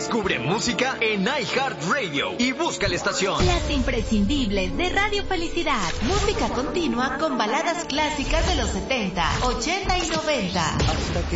Descubre música en iHeartRadio y busca la estación. Las imprescindibles de Radio Felicidad. Música continua con baladas clásicas de los 70, 80 y 90. Hasta que